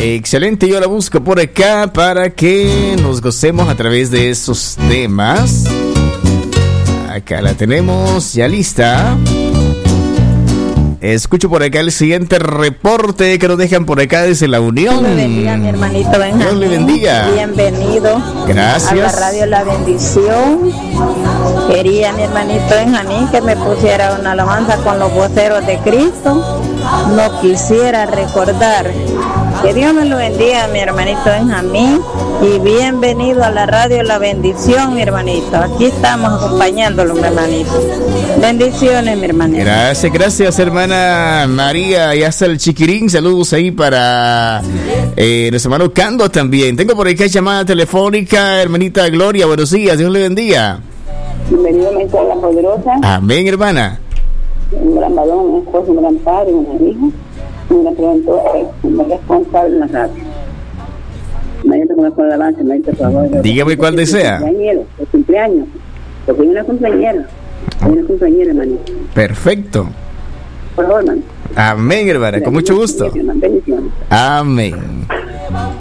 Excelente, yo la busco por acá para que nos gocemos a través de esos temas. Acá la tenemos ya lista. Escucho por acá el siguiente reporte que nos dejan por acá desde La Unión. Dios le bendiga, mi hermanito Benjamín. Dios le bendiga. Bienvenido. Gracias. A la radio La Bendición. Quería, mi hermanito Benjamín, que me pusiera una alabanza con los voceros de Cristo. No quisiera recordar. Que Dios me lo bendiga, mi hermanito Benjamín. Y bienvenido a la radio La Bendición, mi hermanito. Aquí estamos acompañándolo, mi hermanito. Bendiciones, mi hermanito. Gracias, hermana María. Y hasta el Chiquirín. Saludos ahí para nuestro hermano Cando también. Tengo por acá llamada telefónica, hermanita Gloria. Buenos días, Dios le bendiga. Bienvenido a la poderosa. Amén, hermana. Un gran varón, un esposo, un gran padre, un gran hijo, un gran preventor, un responsable en la radio. Mañana con la avance, mañana por favor. Dígame cuál desea. El cumpleaños. Porque hay una cumpleañera. Hay una cumpleañera, hermanito. Perfecto. Por favor, hermano. Amén, hermana, con mucho gusto. Amén.